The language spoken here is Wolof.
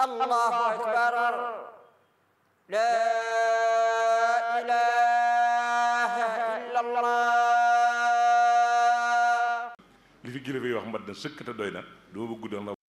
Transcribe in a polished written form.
Allahu akbar la ilaha illallah. li fi kilifa yi wax mat na sëkk te doy na duma bëgg doon